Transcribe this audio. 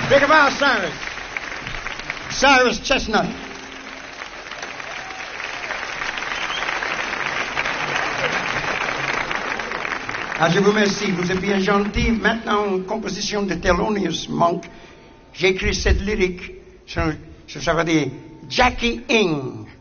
Think about Cyrus. Cyrus Chestnut. Ah, je vous remercie, vous êtes bien gentil. Maintenant, composition de Thelonious Monk, j'écris cette lyrique, ça veut dire Jackie Ing.